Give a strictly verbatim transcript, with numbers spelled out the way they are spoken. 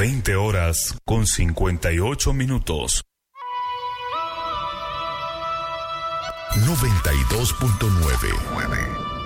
veinte horas con cincuenta y ocho minutos. noventa y dos punto nueve.